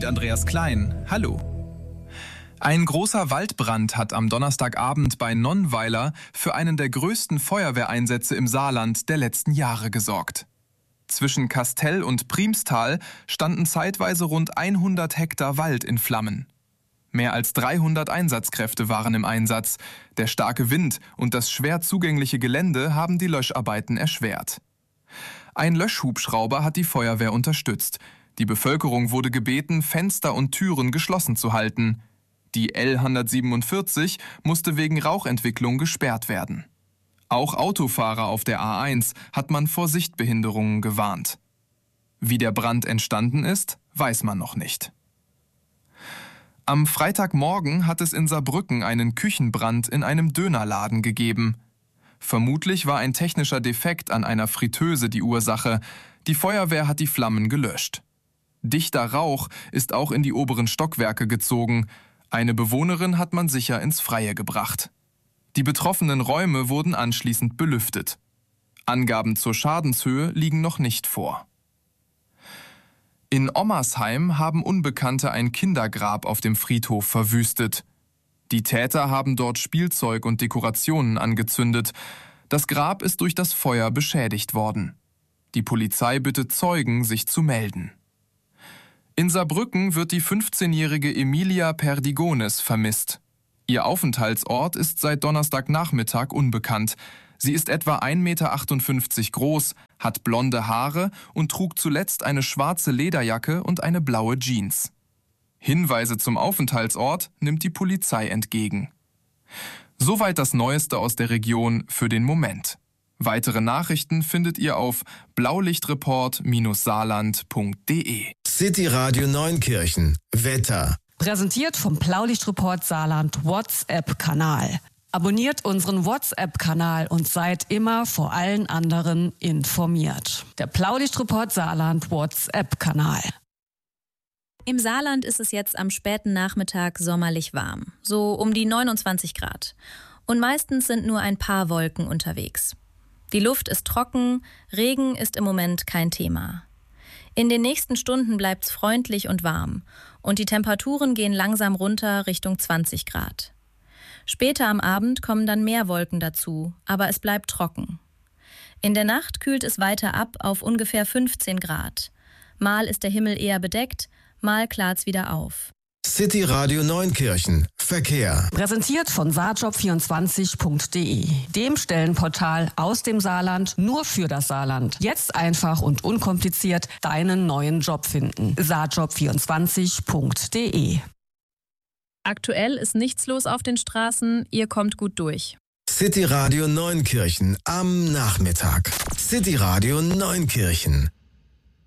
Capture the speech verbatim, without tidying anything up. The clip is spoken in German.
mit Andreas Klein. Hallo. Ein großer Waldbrand hat am Donnerstagabend bei Nonnweiler für einen der größten Feuerwehreinsätze im Saarland der letzten Jahre gesorgt. Zwischen Kastell und Priemstal standen zeitweise rund hundert Hektar Wald in Flammen. Mehr als dreihundert Einsatzkräfte waren im Einsatz. Der starke Wind und das schwer zugängliche Gelände haben die Löscharbeiten erschwert. Ein Löschhubschrauber hat die Feuerwehr unterstützt. Die Bevölkerung wurde gebeten, Fenster und Türen geschlossen zu halten. Die L hundertsiebenundvierzig musste wegen Rauchentwicklung gesperrt werden. Auch Autofahrer auf der A eins hat man vor Sichtbehinderungen gewarnt. Wie der Brand entstanden ist, weiß man noch nicht. Am Freitagmorgen hat es in Saarbrücken einen Küchenbrand in einem Dönerladen gegeben. Vermutlich war ein technischer Defekt an einer Fritteuse die Ursache. Die Feuerwehr hat die Flammen gelöscht. Dichter Rauch ist auch in die oberen Stockwerke gezogen. Eine Bewohnerin hat man sicher ins Freie gebracht. Die betroffenen Räume wurden anschließend belüftet. Angaben zur Schadenshöhe liegen noch nicht vor. In Ommersheim haben Unbekannte ein Kindergrab auf dem Friedhof verwüstet. Die Täter haben dort Spielzeug und Dekorationen angezündet. Das Grab ist durch das Feuer beschädigt worden. Die Polizei bittet Zeugen, sich zu melden. In Saarbrücken wird die fünfzehnjährige Emilia Perdigones vermisst. Ihr Aufenthaltsort ist seit Donnerstagnachmittag unbekannt. Sie ist etwa ein Meter achtundfünfzig groß, hat blonde Haare und trug zuletzt eine schwarze Lederjacke und eine blaue Jeans. Hinweise zum Aufenthaltsort nimmt die Polizei entgegen. Soweit das Neueste aus der Region für den Moment. Weitere Nachrichten findet ihr auf blaulichtreport Bindestrich saarland Punkt de. City Radio Neunkirchen. Wetter. Präsentiert vom Blaulichtreport Saarland WhatsApp-Kanal. Abonniert unseren WhatsApp-Kanal und seid immer vor allen anderen informiert. Der Blaulichtreport Saarland WhatsApp-Kanal. Im Saarland ist es jetzt am späten Nachmittag sommerlich warm, so um die neunundzwanzig Grad. Und meistens sind nur ein paar Wolken unterwegs. Die Luft ist trocken, Regen ist im Moment kein Thema. In den nächsten Stunden bleibt's freundlich und warm und die Temperaturen gehen langsam runter Richtung zwanzig Grad. Später am Abend kommen dann mehr Wolken dazu, aber es bleibt trocken. In der Nacht kühlt es weiter ab auf ungefähr fünfzehn Grad. Mal ist der Himmel eher bedeckt, mal klart's wieder auf. City Radio Neunkirchen. Verkehr. Präsentiert von saarjob vierundzwanzig Punkt de, dem Stellenportal aus dem Saarland nur für das Saarland. Jetzt einfach und unkompliziert deinen neuen Job finden. saarjob vierundzwanzig Punkt de. Aktuell ist nichts los auf den Straßen, ihr kommt gut durch. City Radio Neunkirchen am Nachmittag. City Radio Neunkirchen.